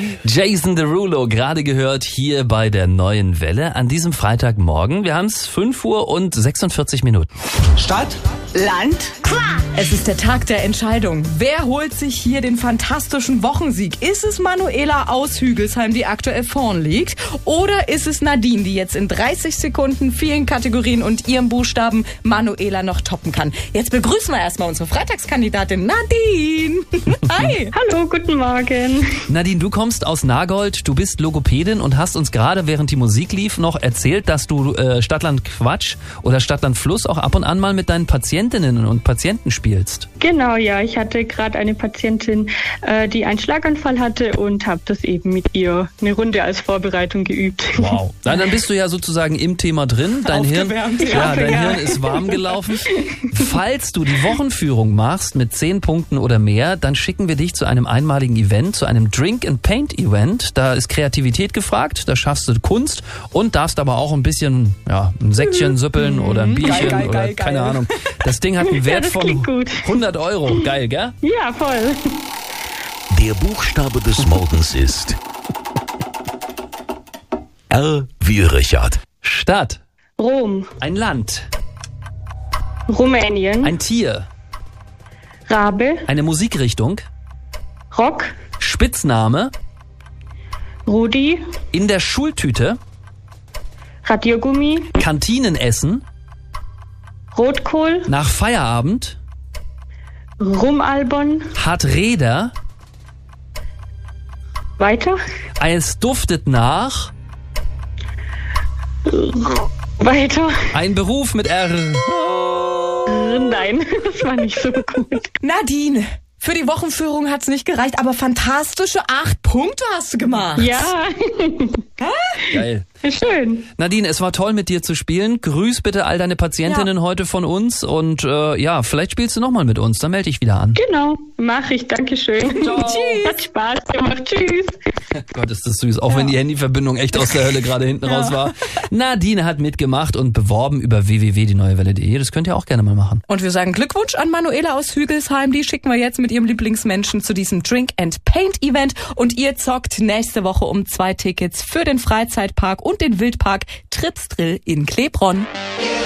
Jason Derulo, gerade gehört hier bei der Neuen Welle an diesem Freitagmorgen. Wir haben es 5 Uhr und 46 Minuten. Stadt, Land, Es ist der Tag der Entscheidung. Wer holt sich hier den fantastischen Wochensieg? Ist es Manuela aus Hügelsheim, die aktuell vorn liegt? Oder ist es Nadine, die jetzt in 30 Sekunden vielen Kategorien und ihrem Buchstaben Manuela noch toppen kann? Jetzt begrüßen wir erstmal unsere Freitagskandidatin Nadine. Hi. hallo, guten Morgen. Nadine, du kommst aus Nagold, du bist Logopädin und hast uns gerade, während die Musik lief, noch erzählt, dass du Stadtland Quatsch oder Stadtland Fluss auch ab und an mal mit deinen Patientinnen und Patienten spielst. Genau, ja, ich hatte gerade eine Patientin, die einen Schlaganfall hatte und habe das eben mit ihr eine Runde als Vorbereitung geübt. Wow. Dann bist du ja sozusagen im Thema drin. Dein Hirn ist warm gelaufen. Falls du die Wochenführung machst mit 10 Punkten oder mehr, dann schicken wir dich zu einem einmaligen Event, zu einem Drink-and-Paint-Event. Da ist Kreativität gefragt, da schaffst du Kunst und darfst aber auch ein bisschen ein Säckchen süppeln oder ein Bierchen oder keine Ahnung. Das Ding hat einen Wert von 100 €. Geil, gell? Ja, voll. Der Buchstabe des Morgens ist R wie Richard. Stadt. Rom, Ein Land. Rumänien, Ein Tier. Rabe, Eine Musikrichtung. Rock, Spitzname. Rudi, In der Schultüte. Radiergummi, Kantinenessen. Rotkohl, Nach Feierabend. Rumalbon, Hat Räder. weiter, Es duftet nach. weiter. Ein Beruf mit R. Nein, das war nicht so gut. Nadine, für die Wochenführung hat's nicht gereicht, aber fantastische 8 Punkte hast du gemacht. Ja, Geil. schön. Nadine, es war toll mit dir zu spielen. Grüß bitte all deine Patientinnen heute von uns und vielleicht spielst du nochmal mit uns, dann melde dich wieder an. Genau, mache ich. Dankeschön. Tschüss. Hat Spaß gemacht. Tschüss. Gott, ist das süß, auch wenn die Handyverbindung echt aus der Hölle gerade hinten raus war. Nadine hat mitgemacht und beworben über www.dieneuewelle.de. Das könnt ihr auch gerne mal machen. Und wir sagen Glückwunsch an Manuela aus Hügelsheim. Die schicken wir jetzt mit ihrem Lieblingsmenschen zu diesem Drink-and-Paint-Event. Und ihr zockt nächste Woche um 2 Tickets für den Freizeitpark und den Wildpark Trips Drill in Klebronn.